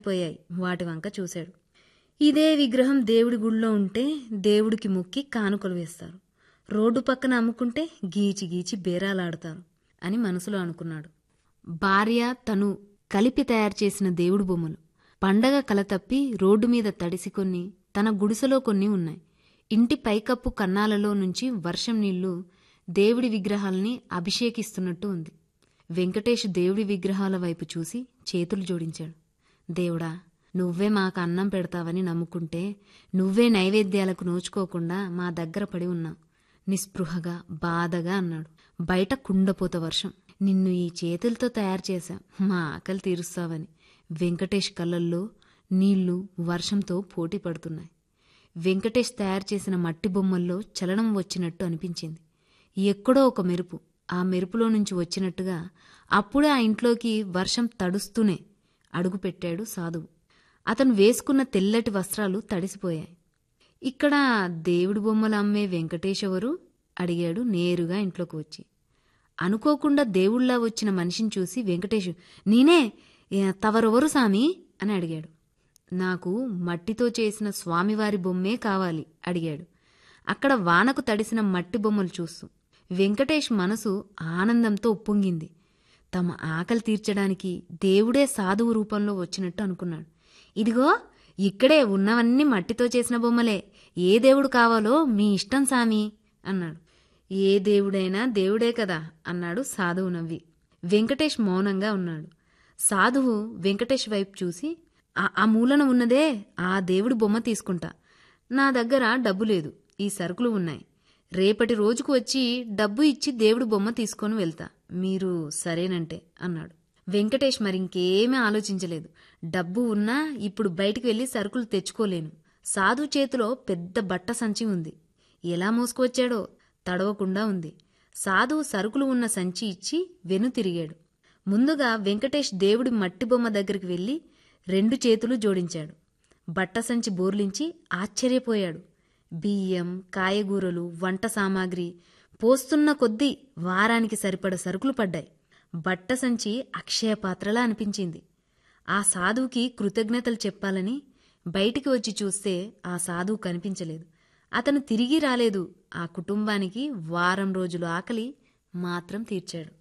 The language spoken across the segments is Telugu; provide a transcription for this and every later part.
పోయాయి. వాటి వంక చూశాడు. ఇదే విగ్రహం దేవుడి గుళ్ళో ఉంటే దేవుడికి మొక్కి కానుకలు వేస్తారు, రోడ్డు పక్కన అమ్ముకుంటే గీచి గీచి బేరాలాడతారు అని మనసులో అనుకున్నాడు. భార్య తను కలిపి తయారు చేసిన దేవుడి బొమ్మలు పండగ కలతప్పి రోడ్డు మీద తడిసి కొన్ని, తన గుడిసెలో కొన్ని ఉన్నాయి. ఇంటి పైకప్పు కన్నాలలో నుంచి వర్షం నీళ్లు దేవుడి విగ్రహాల్ని అభిషేకిస్తున్నట్టు ఉంది. వెంకటేష్ దేవుడి విగ్రహాల వైపు చూసి చేతులు జోడించాడు. దేవుడా, నువ్వే మాకు అన్నం పెడతావని నమ్ముకుంటే నువ్వే నైవేద్యాలకు నోచుకోకుండా మా దగ్గర పడి ఉన్నావు. నిస్పృహగా బాధగా అన్నాడు. బయట కుండపోత వర్షం. నిన్ను ఈ చేతులతో తయారు చేశాం, మా ఆకలి తీరుస్తావని. వెంకటేష్ కళ్ళల్లో నీళ్లు వర్షంతో పోటీ పడుతున్నాయి. వెంకటేష్ తయారు చేసిన మట్టి బొమ్మల్లో చలనం వచ్చినట్టు అనిపించింది. ఎక్కడో ఒక మెరుపు, ఆ మెరుపులో నుంచి వచ్చినట్టుగా అప్పుడే ఆ ఇంట్లోకి వర్షం తడుస్తూనే అడుగుపెట్టాడు సాధువు. అతను వేసుకున్న తెల్లటి వస్త్రాలు తడిసిపోయాయి. ఇక్కడ దేవుడి బొమ్మలు అమ్మే వెంకటేష్ ఎవరు? అడిగాడు నేరుగా ఇంట్లోకి వచ్చి. అనుకోకుండా దేవుళ్లా వచ్చిన మనిషిని చూసి వెంకటేష్, నేనే, తవరెవరు సామి అని అడిగాడు. నాకు మట్టితో చేసిన స్వామివారి బొమ్మే కావాలి అడిగాడు. అక్కడ వానకు తడిసిన మట్టి బొమ్మలు చూస్తూ వెంకటేష్ మనసు ఆనందంతో ఉప్పొంగింది. తమ ఆకలి తీర్చడానికి దేవుడే సాధువు రూపంలో వచ్చినట్టు అనుకున్నాడు. ఇదిగో ఇక్కడే ఉన్నవన్నీ మట్టితో చేసిన బొమ్మలే, ఏ దేవుడు కావాలో మీ ఇష్టం సామి అన్నాడు. ఏ దేవుడైనా దేవుడే కదా అన్నాడు సాధువు నవ్వి. వెంకటేష్ మౌనంగా ఉన్నాడు. సాధువు వెంకటేష్ వైపు చూసి, ఆ మూలన ఉన్నదే ఆ దేవుడి బొమ్మ తీసుకుంటా. నా దగ్గర డబ్బు లేదు, ఈ సరుకులు ఉన్నాయి. రేపటి రోజుకు వచ్చి డబ్బు ఇచ్చి దేవుడి బొమ్మ తీసుకొని వెళ్తా, మీరు సరేనంటే అన్నాడు. వెంకటేష్ మరింకేమీ ఆలోచించలేదు. డబ్బు ఉన్నా ఇప్పుడు బయటికి వెళ్లి సరుకులు తెచ్చుకోలేను. సాధు చేతిలో పెద్ద బట్ట సంచి ఉంది. ఎలా మోసుకువచ్చాడో తడవకుండా ఉంది. సాధువు సరుకులు ఉన్న సంచి ఇచ్చి వెనుతిరిగాడు. ముందుగా వెంకటేష్ దేవుడి మట్టి బొమ్మ దగ్గరికి వెళ్లి 2 చేతులు జోడించాడు. బట్ట సంచి బోర్లించి ఆశ్చర్యపోయాడు. బియ్యం, కాయగూరలు, వంట సామాగ్రి పోస్తున్న కొద్దీ వారానికి సరిపడ సరుకులు పడ్డాయి. బట్ట సంచి అక్షయపాత్రలా అనిపించింది. ఆ సాధువుకి కృతజ్ఞతలు చెప్పాలని బయటికి వచ్చి చూస్తే ఆ సాధువు కనిపించలేదు. అతను తిరిగి రాలేదు. ఆ కుటుంబానికి వారం రోజులు ఆకలి మాత్రం తీర్చాడు.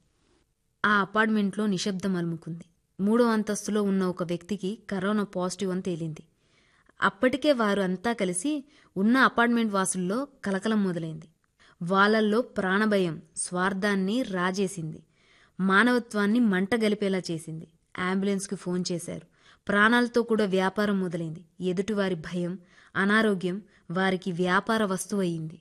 ఆ అపార్ట్మెంట్లో నిశ్శబ్దం అలుముకుంది. 3వ అంతస్తులో ఉన్న ఒక వ్యక్తికి కరోనా పాజిటివ్ అని తేలింది. అప్పటికే వారు అంతా కలిసి ఉన్న అపార్ట్మెంట్ వాసుల్లో కలకలం మొదలైంది. వాళ్ళల్లో ప్రాణభయం స్వార్థాన్ని రాజేసింది. మానవత్వాన్ని మంట గలిపేలా చేసింది. అంబులెన్స్కి ఫోన్ చేశారు. ప్రాణాలతో కూడా వ్యాపారం మొదలైంది. ఎదుటివారి భయం, అనారోగ్యం వారికి వ్యాపార వస్తువు అయింది.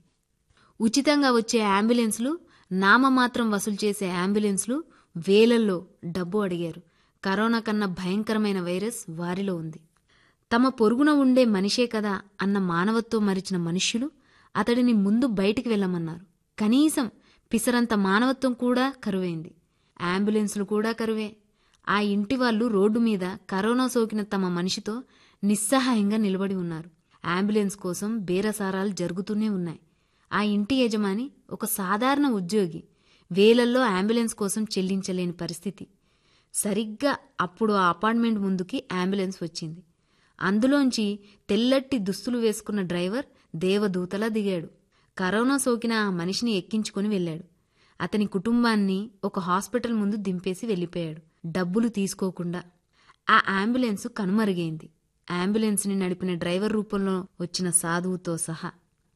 ఉచితంగా వచ్చే అంబులెన్స్లు, నామమాత్రం వసూలు చేసే అంబులెన్స్లు వేలల్లో డబ్బు అడిగారు. కరోనా కన్నా భయంకరమైన వైరస్ వారిలో ఉంది. తమ పొరుగున ఉండే మనిషే కదా అన్న మానవత్వం మరిచిన మనుష్యులు అతడిని ముందు బయటికి వెళ్ళమన్నారు. కనీసం పిసరంత మానవత్వం కూడా కరువైంది. అంబులెన్స్లు కూడా కరువే. ఆ ఇంటి వాళ్ళు రోడ్డు మీద కరోనా సోకిన తమ మనిషితో నిస్సహాయంగా నిలబడి ఉన్నారు. అంబులెన్స్ కోసం బేరసారాలు జరుగుతూనే ఉన్నాయి. ఆ ఇంటి యజమాని ఒక సాధారణ ఉద్యోగి. వేలల్లో అంబులెన్స్ కోసం చెల్లించలేని పరిస్థితి. సరిగ్గా అప్పుడు ఆ అపార్ట్మెంట్ ముందుకి అంబులెన్స్ వచ్చింది. అందులోంచి తెల్లటి దుస్తులు వేసుకున్న డ్రైవర్ దేవదూతలా దిగాడు. కరోనా సోకిన ఆ మనిషిని ఎక్కించుకుని వెళ్లాడు. అతని కుటుంబాన్ని ఒక హాస్పిటల్ ముందు దింపేసి వెళ్లిపోయాడు, డబ్బులు తీసుకోకుండా. ఆ అంబులెన్స్ కనుమరుగైంది. అంబులెన్స్ని నడిపిన డ్రైవర్ రూపంలో వచ్చిన సాధువుతో సహా.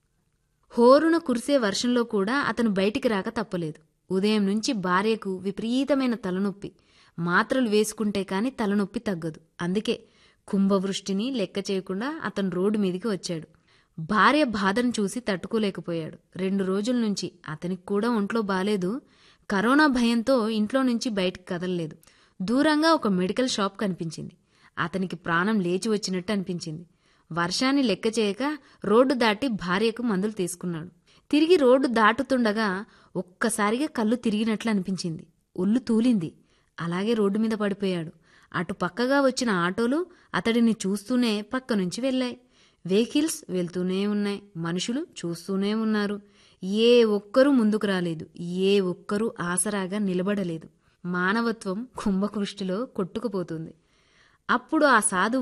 హోరున కురిసే వర్షంలో కూడా అతను బయటికి రాక తప్పలేదు. ఉదయం నుంచి భార్యకు విపరీతమైన తలనొప్పి. మాత్రలు వేసుకుంటే కాని తలనొప్పి తగ్గదు. అందుకే కుంభవృష్టిని లెక్క చేయకుండా అతను రోడ్డు మీదికి వచ్చాడు. భార్య బాధను చూసి తట్టుకోలేకపోయాడు. 2 రోజుల నుంచి అతనికి కూడా ఒంట్లో బాలేదు. కరోనా భయంతో ఇంట్లో నుంచి బయటికి కదలలేదు. దూరంగా ఒక మెడికల్ షాప్ కనిపించింది. అతనికి ప్రాణం లేచి వచ్చినట్టు అనిపించింది. వర్షాన్ని లెక్క చేయక రోడ్డు దాటి భార్యకు మందులు తీసుకున్నాడు. తిరిగి రోడ్డు దాటుతుండగా ఒక్కసారిగా కళ్ళు తిరిగినట్లు అనిపించింది. ఒళ్ళు తూలింది. అలాగే రోడ్డు మీద పడిపోయాడు. అటు పక్కగా వచ్చిన ఆటోలు అతడిని చూస్తూనే పక్క నుంచి వెళ్లాయి. వెహికల్స్ వెళ్తూనే ఉన్నాయి. మనుషులు చూస్తూనే ఉన్నారు. ఏ ఒక్కరూ ముందుకు రాలేదు. ఏ ఒక్కరూ ఆసరాగా నిలబడలేదు. మానవత్వం కుంభకృష్టిలో కొట్టుకుపోతుంది. అప్పుడు ఆ సాధువు